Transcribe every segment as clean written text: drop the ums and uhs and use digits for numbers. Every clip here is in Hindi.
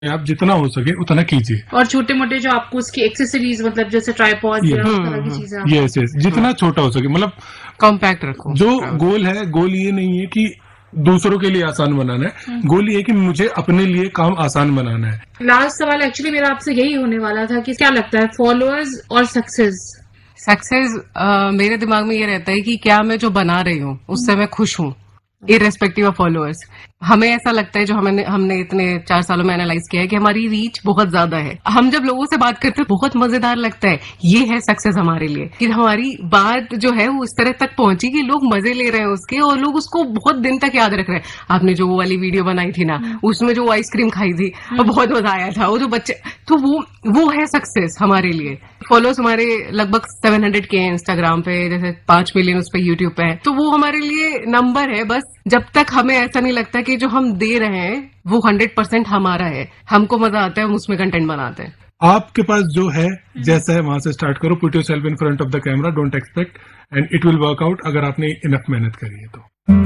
आप जितना हो सके उतना कीजिए। और छोटे मोटे जो आपको उसकी एक्सेसरीज, मतलब जैसे ट्राइपॉड या उस तरह की चीजें, यस यस, जितना छोटा हो सके, मतलब कॉम्पैक्ट रखो। जो गोल है, गोल ये नहीं है कि दूसरों के लिए आसान बनाना है, गोल ये है कि मुझे अपने लिए काम आसान बनाना है। लास्ट सवाल एक्चुअली मेरा आपसे यही होने वाला था कि क्या लगता है, फॉलोअर्स और सक्सेस? मेरे दिमाग में ये रहता है कि क्या मैं जो बना रही हूँ उससे मैं खुश हूँ, इररेस्पेक्टिव ऑफ फॉलोअर्स। हमें ऐसा लगता है, जो हमने इतने 4 सालों में एनालाइज किया है, कि हमारी रीच बहुत ज्यादा है। हम जब लोगों से बात करते हैं बहुत मजेदार लगता है। ये है सक्सेस हमारे लिए, कि हमारी बात जो है वो इस तरह तक पहुंची कि लोग मजे ले रहे हैं उसके, और लोग उसको बहुत दिन तक याद रख रहे हैं। आपने जो वो वाली वीडियो बनाई थी ना, उसमें जो आइसक्रीम खाई थी, वो बहुत मजा आया था। वो जो बच्चे, तो वो है सक्सेस हमारे लिए। फॉलोअर्स हमारे लगभग 700K है इंस्टाग्राम पे, जैसे 5 मिलियन उस पर यूट्यूब पे है। तो वो हमारे लिए नंबर है बस। जब तक हमें ऐसा नहीं लगता कि जो हम दे रहे हैं वो 100% हमारा है, हमको मजा आता है, हम उसमें कंटेंट बनाते हैं। आपके पास जो है जैसा है वहां से स्टार्ट करो। Put your self in front of the camera, don't expect, and it will work out, अगर आपने इनफ मेहनत करी है तो।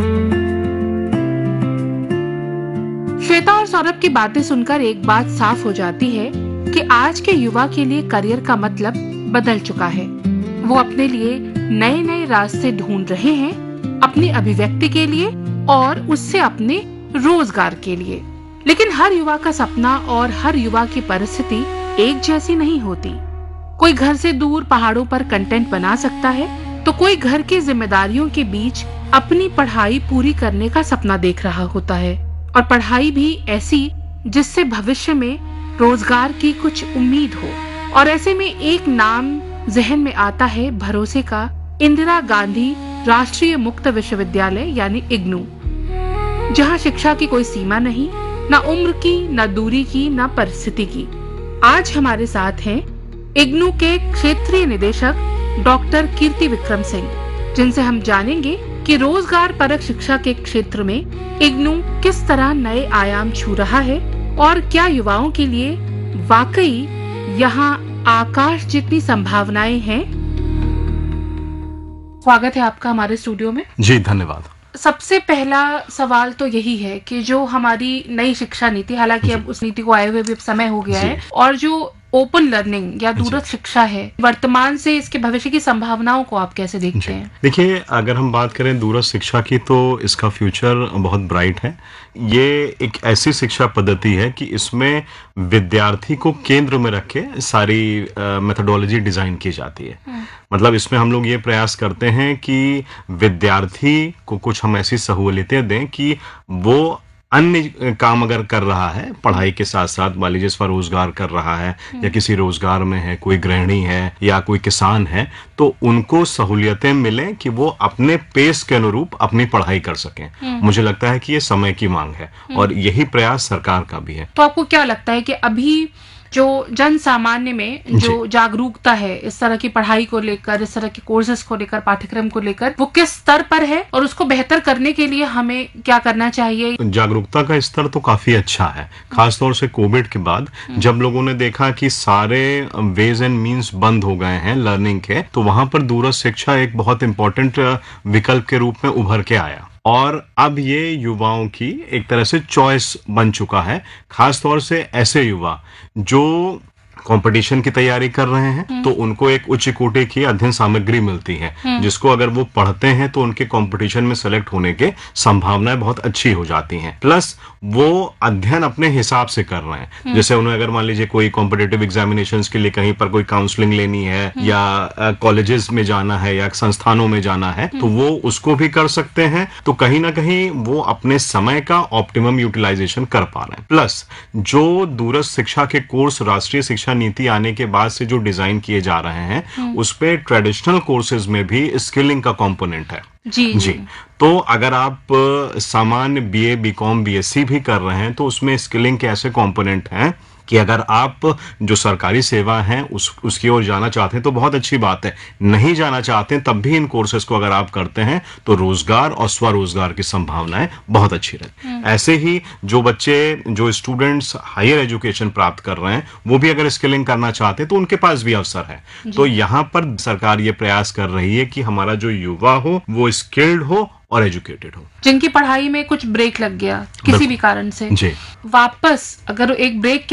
श्वेता और सौरभ की बातें सुनकर एक बात साफ हो जाती है कि आज के युवा के लिए करियर का मतलब बदल चुका है। वो अपने लिए नए नए रास्ते ढूंढ रहे हैं, अपनी अभिव्यक्ति के लिए और उससे अपने रोजगार के लिए। लेकिन हर युवा का सपना और हर युवा की परिस्थिति एक जैसी नहीं होती। कोई घर से दूर पहाड़ों पर कंटेंट बना सकता है, तो कोई घर की जिम्मेदारियों के बीच अपनी पढ़ाई पूरी करने का सपना देख रहा होता है, और पढ़ाई भी ऐसी जिससे भविष्य में रोजगार की कुछ उम्मीद हो। और ऐसे में एक नाम जहन में आता है भरोसे का, इंदिरा गांधी राष्ट्रीय मुक्त विश्वविद्यालय यानी इग्नू, जहां शिक्षा की कोई सीमा नहीं, न उम्र की, न दूरी की, न परिस्थिति की। आज हमारे साथ हैं इग्नू के क्षेत्रीय निदेशक डॉक्टर कीर्ति विक्रम सिंह, जिनसे हम जानेंगे कि रोजगार परक शिक्षा के क्षेत्र में इग्नू किस तरह नए आयाम छू रहा है, और क्या युवाओं के लिए वाकई यहाँ आकाश जितनी संभावनाएं हैं। स्वागत है आपका हमारे स्टूडियो में। जी धन्यवाद। सबसे पहला सवाल तो यही है कि जो हमारी नई शिक्षा नीति, हालांकि अब उस नीति को आए हुए भी अब समय हो गया है, और जो ओपन लर्निंग या दूरस्थ शिक्षा है, वर्तमान से इसके भविष्य की संभावनाओं को आप कैसे देखते हैं? देखिए, अगर हम बात करें दूरस्थ शिक्षा की, तो इसका फ्यूचर बहुत ब्राइट है। ये एक ऐसी शिक्षा पद्धति है कि इसमें विद्यार्थी को केंद्र में रख के सारी मेथोडोलॉजी डिजाइन की जाती है। मतलब इसमें हम लोग ये प्रयास करते हैं कि विद्यार्थी को कुछ हम ऐसी सहूलियतें दें कि वो अन्य काम अगर कर रहा है पढ़ाई के साथ साथ, मान लीजिए स्वरोजगार कर रहा है या किसी रोजगार में है, कोई गृहिणी है या कोई किसान है, तो उनको सहूलियतें मिलें कि वो अपने पेस के अनुरूप अपनी पढ़ाई कर सकें। मुझे लगता है कि ये समय की मांग है और यही प्रयास सरकार का भी है। तो आपको क्या लगता है कि अभी जो जन सामान्य में जो जागरूकता है इस तरह की पढ़ाई को लेकर, इस तरह के कोर्सेज को लेकर, पाठ्यक्रम को लेकर, वो किस स्तर पर है, और उसको बेहतर करने के लिए हमें क्या करना चाहिए? जागरूकता का स्तर तो काफी अच्छा है, खासतौर से कोविड के बाद जब लोगों ने देखा कि सारे वेज एंड मीन्स बंद हो गए हैं लर्निंग के, तो वहां पर दूरस्थ शिक्षा एक बहुत इंपॉर्टेंट विकल्प के रूप में उभर के आया। और अब ये युवाओं की एक तरह से चॉइस बन चुका है, खासतौर से ऐसे युवा जो कंपटीशन की तैयारी कर रहे हैं, तो उनको एक उच्च कोटि की अध्ययन सामग्री मिलती है, जिसको अगर वो पढ़ते हैं तो उनके कंपटीशन में सेलेक्ट होने के संभावनाएं बहुत अच्छी हो जाती हैं। प्लस वो अध्ययन अपने हिसाब से कर रहे हैं। जैसे उन्हें अगर मान लीजिए कोई कॉम्पिटिटिव एग्जामिनेशंस के लिए कहीं पर कोई काउंसलिंग लेनी है या कॉलेजेस में जाना है या संस्थानों में जाना है, तो वो उसको भी कर सकते हैं। तो कहीं ना कहीं वो अपने समय का ऑप्टिमम यूटिलाइजेशन कर पा रहे हैं। प्लस जो दूरस्थ शिक्षा के कोर्स राष्ट्रीय शिक्षा नीति आने के बाद से जो डिजाइन किए जा रहे हैं, उस पे ट्रेडिशनल कोर्सेज में भी स्किलिंग का कंपोनेंट है। जी। तो अगर आप सामान्य बीए, बीकॉम, बीएससी भी कर रहे हैं, तो उसमें स्किलिंग के ऐसे कंपोनेंट हैं कि अगर आप जो सरकारी सेवा है उसकी ओर जाना चाहते हैं तो बहुत अच्छी बात है। नहीं जाना चाहते हैं तब भी इन कोर्सेज को अगर आप करते हैं तो रोजगार और स्वरोजगार की संभावनाएं बहुत अच्छी रहती। ऐसे ही जो बच्चे, जो स्टूडेंट्स हायर एजुकेशन प्राप्त कर रहे हैं, वो भी अगर स्किलिंग करना चाहते हैं तो उनके पास भी अवसर है। तो यहाँ पर सरकार ये प्रयास कर रही है कि हमारा जो युवा हो वो स्किल्ड हो और एजुकेटेड हो। जिनकी पढ़ाई में कुछ ब्रेक लग गया किसी भी कारण से, जी। वापस अगर एक ब्रेक